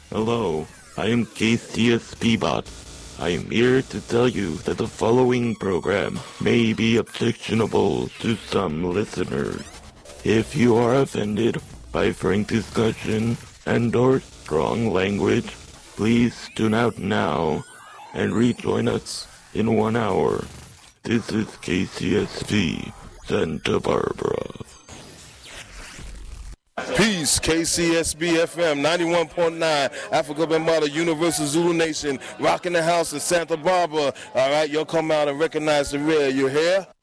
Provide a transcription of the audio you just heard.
Hello, I am KCSB Bot. I am here to tell you that the following program may be objectionable to some listeners. If you are offended by frank discussion and or strong language, please tune out now and rejoin us in 1 hour. This is KCSV, Santa Barbara. Peace, KCSB FM 91.9, Africa Bambaataa, Universal Zulu Nation, rocking the house in Santa Barbara. All right, you'll come out and recognize the rear. You hear?